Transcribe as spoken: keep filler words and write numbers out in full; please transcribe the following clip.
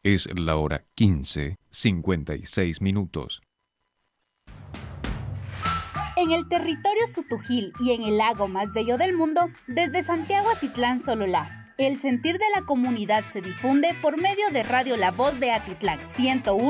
Es la hora quince, cincuenta y seis minutos. En el territorio Sutujil y en el lago más bello del mundo, desde Santiago Atitlán Sololá, el sentir de la comunidad se difunde por medio de Radio La Voz de Atitlán ciento uno.